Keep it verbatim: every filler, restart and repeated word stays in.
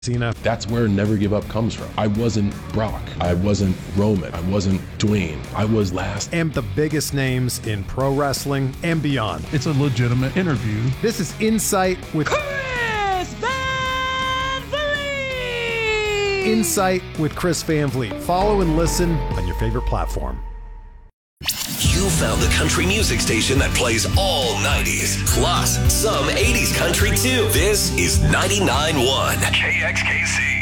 Cena. That's where Never Give Up comes from. I wasn't Brock. I wasn't Roman. I wasn't Dwayne. I was last. And the biggest names in pro wrestling and beyond. It's a legitimate interview. This is Insight with Chris Van Vliet. Insight with Chris Van Vliet. Follow and listen on your favorite platform. You found the country music station that plays all nineties, plus some eighties country too. This is ninety-nine point one K X K C.